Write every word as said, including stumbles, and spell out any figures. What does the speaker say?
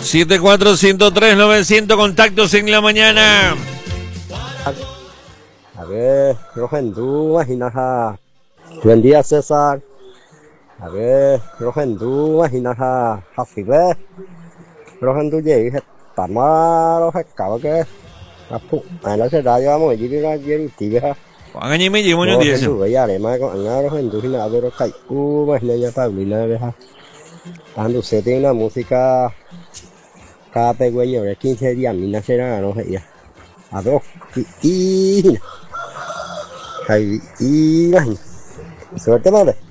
siete cuatro cero tres novecientos contactos en la mañana. A ver, Rogendú, imagina. Buen día, César. A ver, Rogendú, imagina. Así ve. Rogendú, llegué. Tama, hết cả cái. À, nó sẽ ra cho mọi người ra dưới tí ha. Juan Añi me llevo un día. Rogendú, vaya, để mai con anh Rogendú, hina, a ver, cậy, u, mai, này, ya, Paulina, ve ha. Tanto se tiene la música. Cada pequeño de quince días, mi nace nada, no sé ya. A dos, y, y, hay, y, suerte, madre.